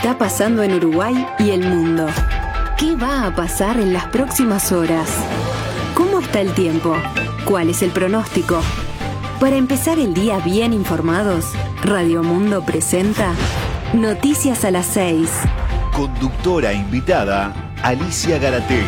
está pasando en Uruguay y el mundo? ¿Qué va a pasar en las próximas horas? ¿Cómo está el tiempo? ¿Cuál es el pronóstico? Para empezar el día bien informados, Radio Mundo presenta Noticias a las 6. Conductora invitada, Alicia Garategui.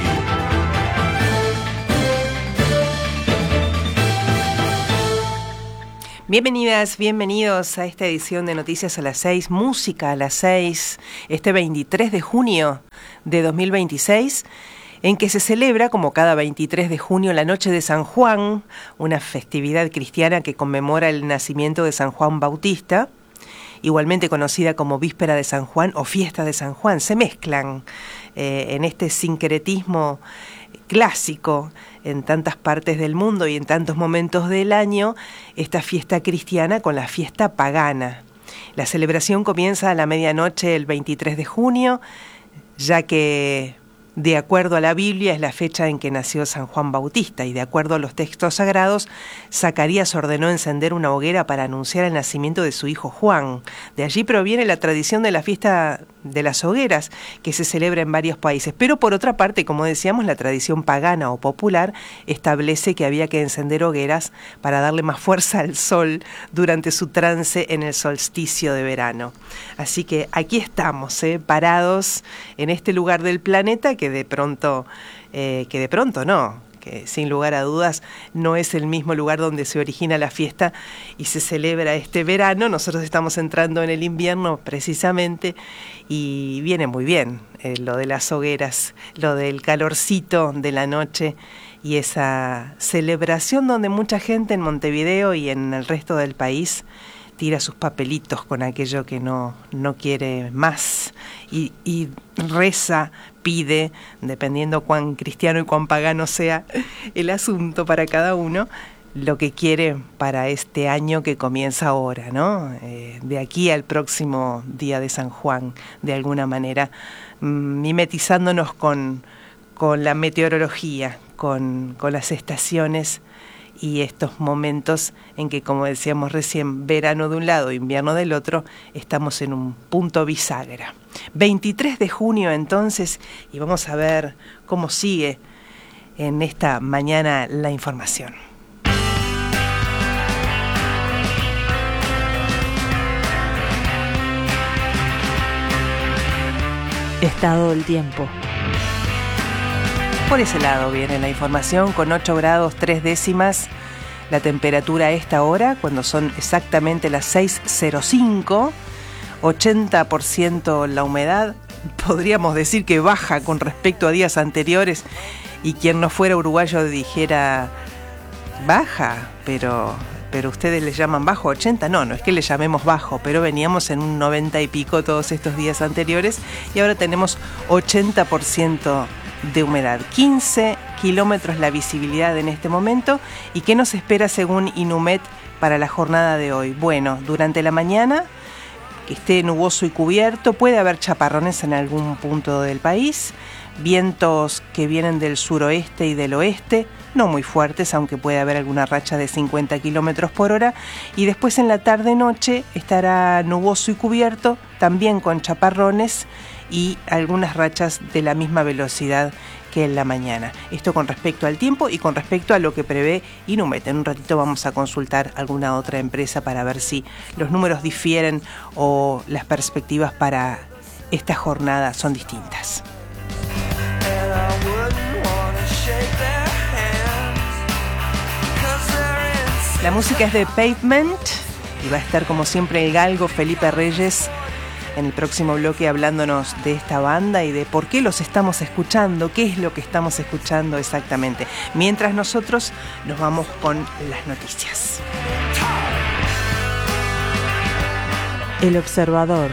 Bienvenidas, bienvenidos a esta edición de Noticias a las 6, Música a las 6, este 23 de junio de 2026, en que se celebra, como cada 23 de junio, la Noche de San Juan, una festividad cristiana que conmemora el nacimiento de San Juan Bautista, igualmente conocida como Víspera de San Juan o Fiesta de San Juan. Se mezclan en este sincretismo clásico en tantas partes del mundo y en tantos momentos del año esta fiesta cristiana con la fiesta pagana. La celebración comienza a la medianoche el 23 de junio, ya que de acuerdo a la Biblia es la fecha en que nació San Juan Bautista y de acuerdo a los textos sagrados, Zacarías ordenó encender una hoguera para anunciar el nacimiento de su hijo Juan. De allí proviene la tradición de la fiesta de las hogueras que se celebra en varios países. Pero por otra parte, como decíamos, la tradición pagana o popular establece que había que encender hogueras para darle más fuerza al sol durante su trance en el solsticio de verano. Así que aquí estamos, parados en este lugar del planeta que sin lugar a dudas no es el mismo lugar donde se origina la fiesta y se celebra este verano. Nosotros estamos entrando en el invierno precisamente y viene muy bien lo de las hogueras, lo del calorcito de la noche y esa celebración donde mucha gente en Montevideo y en el resto del país tira sus papelitos con aquello que no quiere más y reza, pide, dependiendo cuán cristiano y cuán pagano sea el asunto para cada uno, lo que quiere para este año que comienza ahora, ¿no? De aquí al próximo día de San Juan, de alguna manera, mimetizándonos con la meteorología, con las estaciones y estos momentos en que, como decíamos recién, verano de un lado, invierno del otro, estamos en un punto bisagra. 23 de junio entonces, y vamos a ver cómo sigue en esta mañana la información. Estado del tiempo. Por ese lado viene la información con 8 grados 3 décimas. La temperatura a esta hora, cuando son exactamente las 6:05, 80% la humedad. Podríamos decir que baja con respecto a días anteriores y quien no fuera uruguayo dijera baja, pero ustedes le llaman bajo 80. No es que le llamemos bajo, pero veníamos en un 90 y pico todos estos días anteriores y ahora tenemos 80% de humedad, 15 kilómetros la visibilidad en este momento. ¿Y qué nos espera según Inumet para la jornada de hoy? Bueno, durante la mañana que esté nuboso y cubierto, puede haber chaparrones en algún punto del país, vientos que vienen del suroeste y del oeste, no muy fuertes, aunque puede haber alguna racha de 50 kilómetros por hora, y después en la tarde-noche estará nuboso y cubierto, también con chaparrones y algunas rachas de la misma velocidad que en la mañana. Esto con respecto al tiempo y con respecto a lo que prevé Inumet. En un ratito vamos a consultar alguna otra empresa para ver si los números difieren o las perspectivas para esta jornada son distintas. La música es de Pavement y va a estar como siempre el galgo Felipe Reyes en el próximo bloque hablándonos de esta banda y de por qué los estamos escuchando, qué es lo que estamos escuchando exactamente. Mientras nosotros nos vamos con las noticias. El Observador.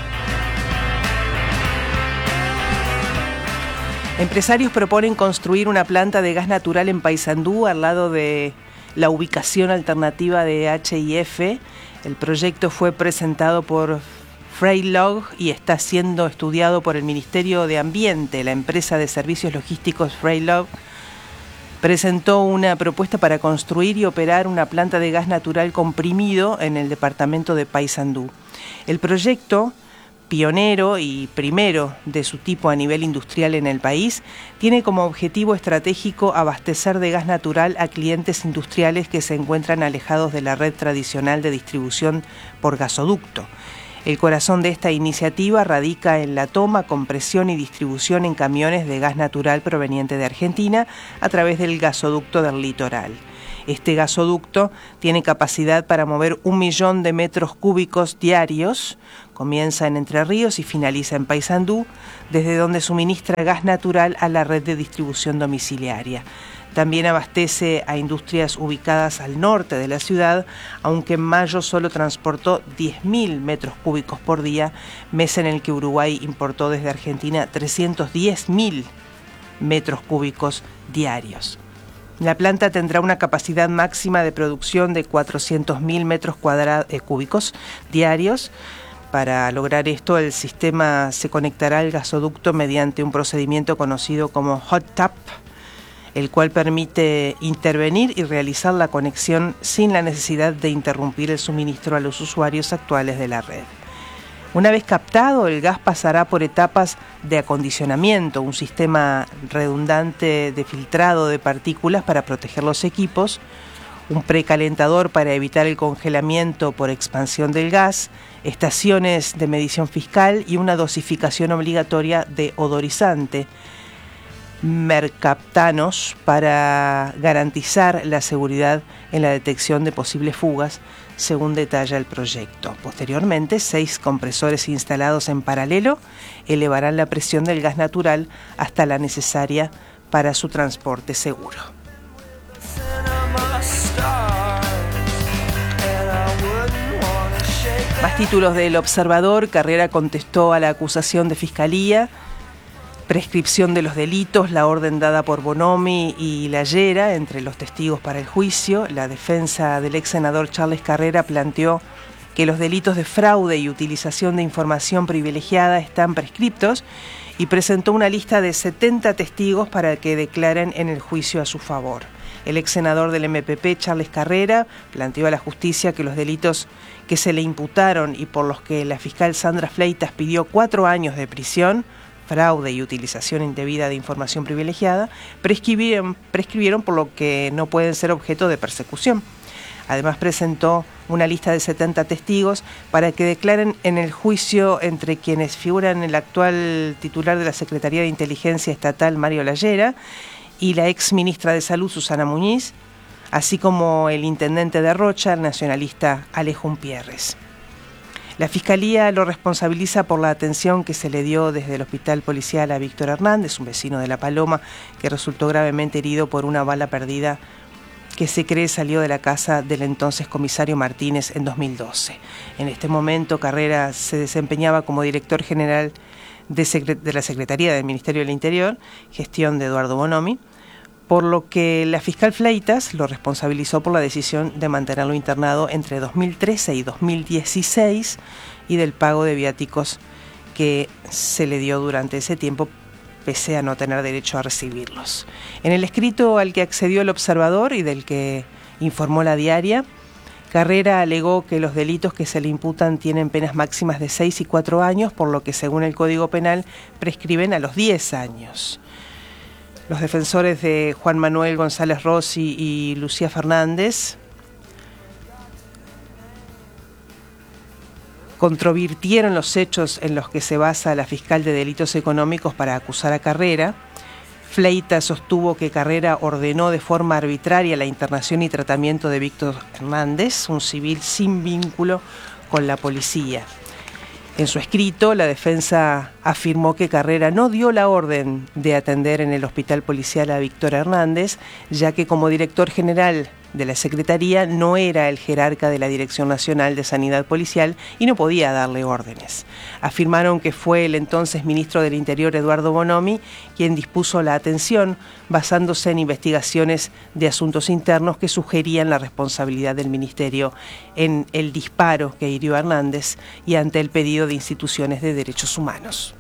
Empresarios proponen construir una planta de gas natural en Paysandú al lado de la ubicación alternativa de H&F. El proyecto fue presentado por Freylog y está siendo estudiado por el Ministerio de Ambiente. La empresa de servicios logísticos Freylog presentó una propuesta para construir y operar una planta de gas natural comprimido en el departamento de Paysandú. El proyecto pionero y primero de su tipo a nivel industrial en el país, tiene como objetivo estratégico abastecer de gas natural a clientes industriales que se encuentran alejados de la red tradicional de distribución por gasoducto. El corazón de esta iniciativa radica en la toma, compresión y distribución en camiones de gas natural proveniente de Argentina a través del gasoducto del litoral. Este gasoducto tiene capacidad para mover 1 millón de metros cúbicos diarios, comienza en Entre Ríos y finaliza en Paysandú, desde donde suministra gas natural a la red de distribución domiciliaria. También abastece a industrias ubicadas al norte de la ciudad, aunque en mayo solo transportó 10.000 metros cúbicos por día, mes en el que Uruguay importó desde Argentina 310.000 metros cúbicos diarios. La planta tendrá una capacidad máxima de producción de 400.000 metros cúbicos diarios. Para lograr esto, el sistema se conectará al gasoducto mediante un procedimiento conocido como hot tap, el cual permite intervenir y realizar la conexión sin la necesidad de interrumpir el suministro a los usuarios actuales de la red. Una vez captado, el gas pasará por etapas de acondicionamiento, un sistema redundante de filtrado de partículas para proteger los equipos, un precalentador para evitar el congelamiento por expansión del gas, estaciones de medición fiscal y una dosificación obligatoria de odorizante, mercaptanos, para garantizar la seguridad en la detección de posibles fugas, según detalla el proyecto. Posteriormente, 6 compresores instalados en paralelo elevarán la presión del gas natural hasta la necesaria para su transporte seguro. Más títulos del Observador. Carrera contestó a la acusación de Fiscalía. Prescripción de los delitos, la orden dada por Bonomi y La Llera entre los testigos para el juicio. La defensa del ex senador Charles Carrera planteó que los delitos de fraude y utilización de información privilegiada están prescriptos y presentó una lista de 70 testigos para que declaren en el juicio a su favor. El ex senador del MPP, Charles Carrera, planteó a la justicia que los delitos que se le imputaron y por los que la fiscal Sandra Fleitas pidió 4 años de prisión, fraude y utilización indebida de información privilegiada, prescribieron, por lo que no pueden ser objeto de persecución. Además, presentó una lista de 70 testigos para que declaren en el juicio, entre quienes figuran el actual titular de la Secretaría de Inteligencia Estatal, Mario La Llera, y la ex ministra de Salud, Susana Muñiz, así como el intendente de Rocha, el nacionalista Alejo Umpierres. La Fiscalía lo responsabiliza por la atención que se le dio desde el hospital policial a Víctor Hernández, un vecino de La Paloma, que resultó gravemente herido por una bala perdida que se cree salió de la casa del entonces comisario Martínez en 2012. En este momento, Carrera se desempeñaba como director general de la Secretaría del Ministerio del Interior, gestión de Eduardo Bonomi, por lo que la fiscal Fleitas lo responsabilizó por la decisión de mantenerlo internado entre 2013 y 2016 y del pago de viáticos que se le dio durante ese tiempo, pese a no tener derecho a recibirlos. En el escrito al que accedió el Observador y del que informó La Diaria, Carrera alegó que los delitos que se le imputan tienen penas máximas de 6 y 4 años, por lo que según el Código Penal prescriben a los 10 años. Los defensores de Juan Manuel González Rossi y Lucía Fernández controvirtieron los hechos en los que se basa la fiscal de delitos económicos para acusar a Carrera. Fleitas sostuvo que Carrera ordenó de forma arbitraria la internación y tratamiento de Víctor Hernández, un civil sin vínculo con la policía. En su escrito, la defensa afirmó que Carrera no dio la orden de atender en el hospital policial a Víctor Hernández, ya que como director general de la Secretaría no era el jerarca de la Dirección Nacional de Sanidad Policial y no podía darle órdenes. Afirmaron que fue el entonces ministro del Interior, Eduardo Bonomi, quien dispuso la atención basándose en investigaciones de asuntos internos que sugerían la responsabilidad del ministerio en el disparo que hirió a Hernández y ante el pedido de instituciones de derechos humanos.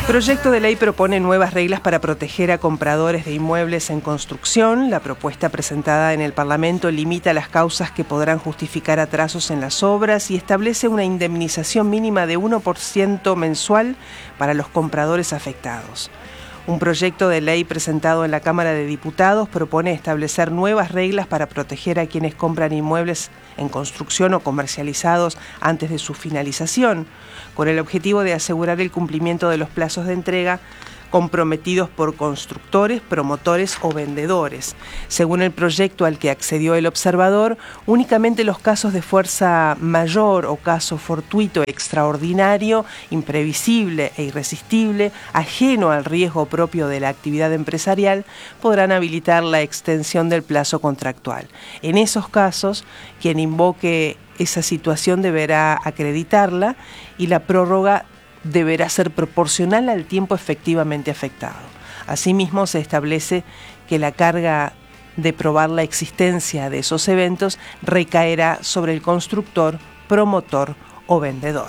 Proyecto de ley propone nuevas reglas para proteger a compradores de inmuebles en construcción. La propuesta presentada en el Parlamento limita las causas que podrán justificar atrasos en las obras y establece una indemnización mínima de 1% mensual para los compradores afectados. Un proyecto de ley presentado en la Cámara de Diputados propone establecer nuevas reglas para proteger a quienes compran inmuebles en construcción o comercializados antes de su finalización, con el objetivo de asegurar el cumplimiento de los plazos de entrega comprometidos por constructores, promotores o vendedores. Según el proyecto al que accedió el observador, únicamente los casos de fuerza mayor o caso fortuito, extraordinario, imprevisible e irresistible, ajeno al riesgo propio de la actividad empresarial, podrán habilitar la extensión del plazo contractual. En esos casos, quien invoque esa situación deberá acreditarla y la prórroga deberá ser proporcional al tiempo efectivamente afectado. Asimismo, se establece que la carga de probar la existencia de esos eventos recaerá sobre el constructor, promotor o vendedor.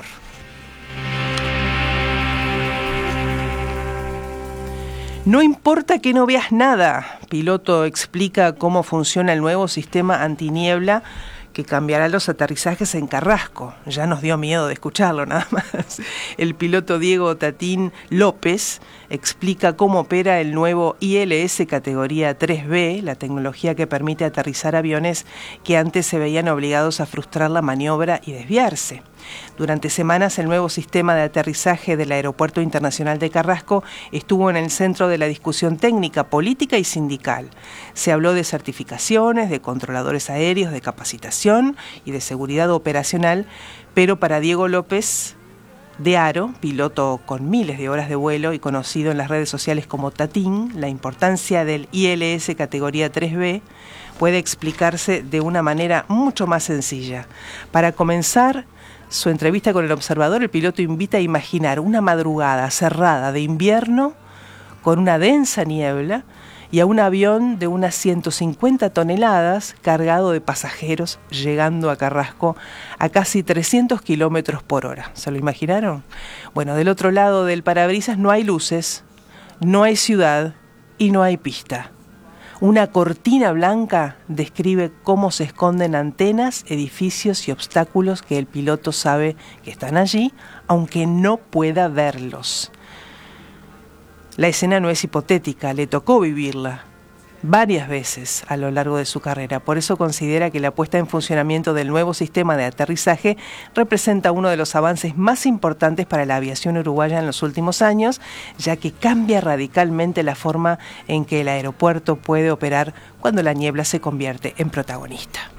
No importa que no veas nada. Piloto explica cómo funciona el nuevo sistema antiniebla que cambiará los aterrizajes en Carrasco. Ya nos dio miedo de escucharlo nada más. El piloto Diego Tatín López explica cómo opera el nuevo ILS categoría 3B, la tecnología que permite aterrizar aviones que antes se veían obligados a frustrar la maniobra y desviarse. Durante semanas, el nuevo sistema de aterrizaje del Aeropuerto Internacional de Carrasco estuvo en el centro de la discusión técnica, política y sindical. Se habló de certificaciones, de controladores aéreos, de capacitación y de seguridad operacional, pero para Diego López de Aro, piloto con miles de horas de vuelo y conocido en las redes sociales como Tatín, la importancia del ILS categoría 3B puede explicarse de una manera mucho más sencilla. Para comenzar su entrevista con el observador, el piloto invita a imaginar una madrugada cerrada de invierno con una densa niebla y a un avión de unas 150 toneladas cargado de pasajeros llegando a Carrasco a casi 300 kilómetros por hora. ¿Se lo imaginaron? Bueno, del otro lado del parabrisas no hay luces, no hay ciudad y no hay pista. Una cortina blanca describe cómo se esconden antenas, edificios y obstáculos que el piloto sabe que están allí, aunque no pueda verlos. La escena no es hipotética, le tocó vivirla varias veces a lo largo de su carrera. Por eso considera que la puesta en funcionamiento del nuevo sistema de aterrizaje representa uno de los avances más importantes para la aviación uruguaya en los últimos años, ya que cambia radicalmente la forma en que el aeropuerto puede operar cuando la niebla se convierte en protagonista.